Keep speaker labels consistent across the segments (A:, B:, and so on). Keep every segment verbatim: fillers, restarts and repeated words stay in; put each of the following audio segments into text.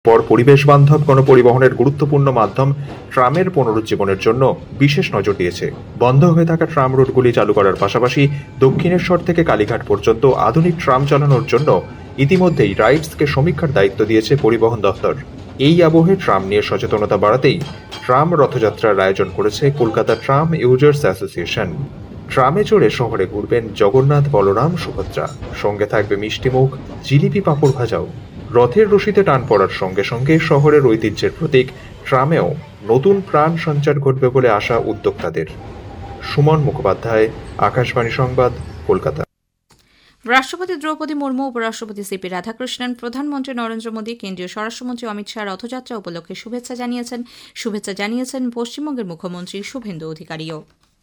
A: পর পরিবেশ বান্ধব গণপরিবহনের গুরুত্বপূর্ণ মাধ্যম ট্রামের পুনরুজ্জীবনের জন্য বিশেষ নজর দিয়েছে। বন্ধ হয়ে থাকা ট্রাম রুটগুলি চালু করার পাশাপাশি দক্ষিণেশ্বর থেকে কালীঘাট পর্যন্ত আধুনিক ট্রাম চালানোর জন্য ইতিমধ্যেই রাইডসকে সমীক্ষার দায়িত্ব দিয়েছে পরিবহন দফতর। এই আবহে ট্রাম নিয়ে সচেতনতা বাড়াতেই ট্রাম রথযাত্রার আয়োজন করেছে কলকাতা ট্রাম ইউজার্স অ্যাসোসিয়েশন। ট্রামে চড়ে শহরে ঘুরবেন জগন্নাথ, বলরাম, সুভদ্রা। সঙ্গে থাকবে মিষ্টিমুখ, জিলিপি, পাঁপড় ভাজাও। রথের রশিতে টান পড়ার সঙ্গে সঙ্গে শহরের ঐতিহ্যের প্রতীক ট্রামেও নতুন প্রাণ সঞ্চার ঘটবে বলে আশা উদ্যোক্তাদের। সুমন মুখোপাধ্যায়, আকাশবাণী সংবাদ, কলকাতা।
B: রাষ্ট্রপতি দ্রৌপদী মুর্মু, উপরাষ্ট্রপতি সিপি রাধাকৃষ্ণন, প্রধানমন্ত্রী নরেন্দ্র মোদী, কেন্দ্রীয় স্বরাষ্ট্রমন্ত্রী অমিত শাহ রথযাত্রা উপলক্ষে শুভেচ্ছা জানিয়েছেন শুভেচ্ছা জানিয়েছেন পশ্চিমবঙ্গের মুখ্যমন্ত্রী শুভেন্দু অধিকারীও।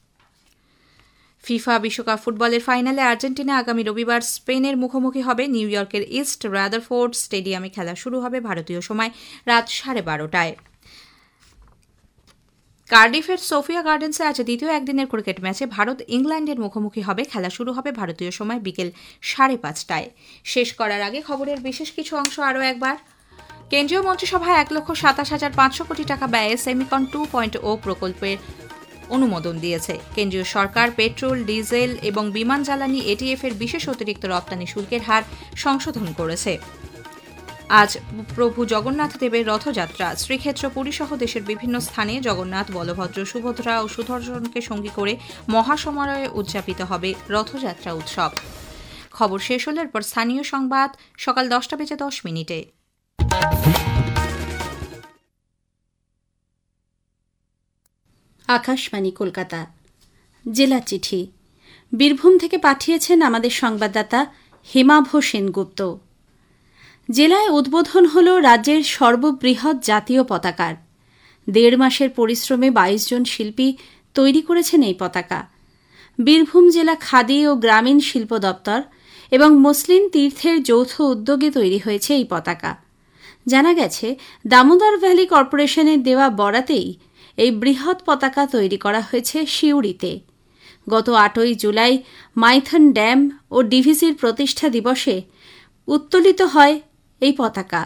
B: ফিফা বিশ্বকাপ ফুটবলের ফাইনালে আর্জেন্টিনা আগামী রবিবার স্পেনের মুখোমুখি হবে। নিউ ইয়র্কের ইস্ট রাদারফোর্ড স্টেডিয়ামে খেলা শুরু হবে ভারতীয় সময় রাত সাড়ে বারোটায়। কার্ডিফের সোফিয়া গার্ডেন্সে আজ দ্বিতীয় একদিনের ক্রিকেট ম্যাচে ভারত ইংল্যান্ডের মুখোমুখি হবে। খেলা শুরু হবে ভারতীয় সময় বিকেল সাড়ে পাঁচটায়। শেষ করার আগে খবরের বিশেষ কিছু অংশ আরও একবার। কেন্দ্রীয় মন্ত্রিসভায় এক লক্ষ সাতাশ হাজার পাঁচশো কোটি টাকা ব্যয়ে সেমিকন টু পয়েন্ট ও প্রকল্পের অনুমোদন দিয়েছে। কেন্দ্রীয় সরকার পেট্রোল, ডিজেল এবং বিমান জ্বালানি এটিএফ এর বিশেষ অতিরিক্ত রপ্তানি শুল্কের হার সংশোধন করেছে। আজ প্রভু জগন্নাথ দেবের রথযাত্রা। শ্রীক্ষেত্র পুরীসহ দেশের বিভিন্ন স্থানে জগন্নাথ, বলভদ্র, সুভদ্রা ও সুদর্শনকে সঙ্গী করে মহাসমারোহে উদযাপিত হবে রথযাত্রা উৎসব। খবর শেষ হলে এরপর স্থানীয় সংবাদ সকাল দশটা বেজে দশ মিনিটে।
C: আকাশবাণী কলকাতা। জেলা চিঠি বীরভূম থেকে পাঠিয়েছেন আমাদের সংবাদদাতা হেমাভ সেনগুপ্ত। জেলায় উদ্বোধন হল রাজ্যের সর্ববৃহৎ জাতীয় পতাকার। দেড় মাসের পরিশ্রমে বাইশ জন শিল্পী তৈরি করেছেন এই পতাকা। বীরভূম জেলা খাদি ও গ্রামীণ শিল্প দপ্তর এবং মসলিন তীর্থের যৌথ উদ্যোগে তৈরি হয়েছে এই পতাকা। জানা গেছে, দামোদর ভ্যালি কর্পোরেশনের দেওয়া বরাতেই এই বৃহৎ পতাকা তৈরি করা হয়েছে সিউড়িতে। গত আটই জুলাই মাইথন ড্যাম ও ডিভিসির প্রতিষ্ঠা দিবসে উত্তোলিত হয় এই পতাকা।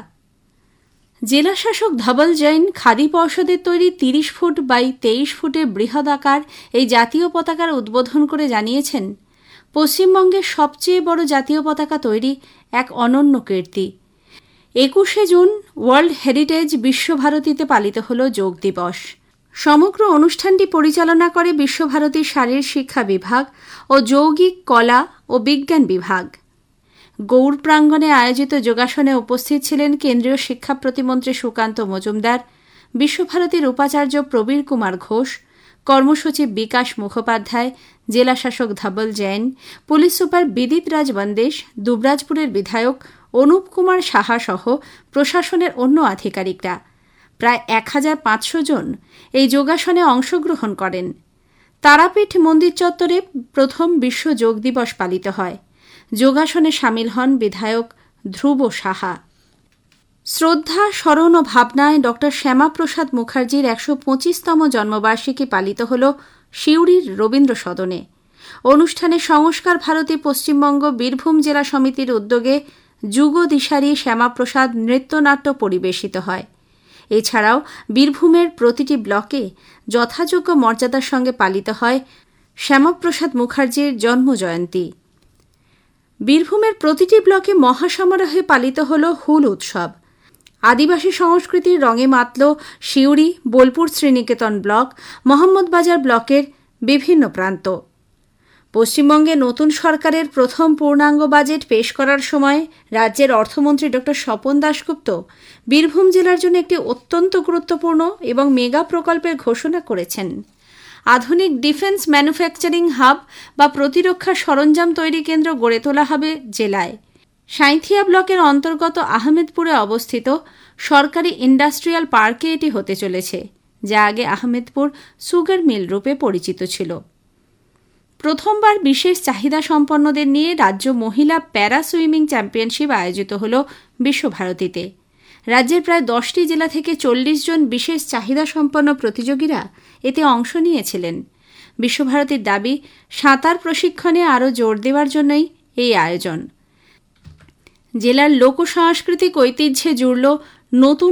C: জেলাশাসক ধবল জৈন খাদি পর্ষদের তৈরি তিরিশ ফুট বাই তেইশ ফুটের বৃহদাকার এই জাতীয় পতাকার উদ্বোধন করে জানিয়েছেন, পশ্চিমবঙ্গের সবচেয়ে বড় জাতীয় পতাকা তৈরি এক অনন্য কীর্তি। একুশে জুন ওয়ার্ল্ড হেরিটেজ বিশ্বভারতীতে পালিত হল যোগ দিবস। সমগ্র অনুষ্ঠানটি পরিচালনা করে বিশ্বভারতীর শারীর শিক্ষা বিভাগ ও যৌগিক কলা ও বিজ্ঞান বিভাগ। গৌড় প্রাঙ্গণে আয়োজিত যোগাসনে উপস্থিত ছিলেন কেন্দ্রীয় শিক্ষা প্রতিমন্ত্রী সুকান্ত মজুমদার, বিশ্বভারতীর উপাচার্য প্রবীর কুমার ঘোষ, কর্মসচিব বিকাশ মুখোপাধ্যায়, জেলাশাসক ধবল জৈন, পুলিশ সুপার বিদিত রাজ বন্দেশ, দুবরাজপুরের বিধায়ক অনুপ কুমার সাহা সহ প্রশাসনের অন্য আধিকারিকরা। প্রায় এক হাজার পাঁচশো জন এই যোগাসনে অংশগ্রহণ করেন। তারাপীঠ মন্দির চত্বরে প্রথম বিশ্ব যোগ দিবস পালিত হয়। যোগাসনে সামিল হন বিধায়ক ধ্রুব সাহা। শ্রদ্ধা, স্মরণ ও ভাবনায় ড শ্যামাপ্রসাদ মুখার্জির একশো পঁচিশতম জন্মবার্ষিকী পালিত হল সিউড়ির রবীন্দ্র সদনে। অনুষ্ঠানে সংস্কার ভারতী পশ্চিমবঙ্গ বীরভূম জেলা সমিতির উদ্যোগে যুগদিশারি শ্যামাপ্রসাদ নৃত্যনাট্য পরিবেশিত হয়। এছাড়াও বীরভূমের প্রতিটি ব্লকে যথাযোগ্য মর্যাদার সঙ্গে পালিত হয় শ্যামাপ্রসাদ মুখার্জির জন্মজয়ন্তী। বীরভূমের প্রতিটি ব্লকে মহাসমারোহে পালিত হল হুল উৎসব। আদিবাসী সংস্কৃতির রঙে মাতল সিউড়ি, বোলপুর শ্রীনিকেতন ব্লক, মোহাম্মদবাজার ব্লকের বিভিন্ন প্রান্ত। পশ্চিমবঙ্গে নতুন সরকারের প্রথম পূর্ণাঙ্গ বাজেট পেশ করার সময় রাজ্যের অর্থমন্ত্রী ড স্বপন দাশগুপ্ত বীরভূম জেলার জন্য একটি অত্যন্ত গুরুত্বপূর্ণ এবং মেগা প্রকল্পের ঘোষণা করেছেন। আধুনিক ডিফেন্স ম্যানুফ্যাকচারিং হাব বা প্রতিরক্ষা সরঞ্জাম তৈরি কেন্দ্র গড়ে তোলা হবে জেলায়। সাঁইথিয়া ব্লকের অন্তর্গত আহমেদপুরে অবস্থিত সরকারি ইন্ডাস্ট্রিয়াল পার্কে এটি হতে চলেছে, যা আগে আহমেদপুর সুগার মিল রূপে পরিচিত ছিল। প্রথমবার বিশেষ চাহিদা সম্পন্নদের নিয়ে রাজ্য মহিলা প্যারা সুইমিং চ্যাম্পিয়নশিপ আয়োজিত হল বিশ্বভারতীতে। রাজ্যের প্রায় দশটি জেলা থেকে চল্লিশ জন বিশেষ চাহিদা সম্পন্ন প্রতিযোগীরা এতে অংশ নিয়েছিলেন। বিশ্বভারতীর দাবি, সাঁতার প্রশিক্ষণে আরও জোর দেওয়ার জন্যই এই আয়োজন। জেলার লোকসাংস্কৃতিক ঐতিহ্যে জুড়ল নতুন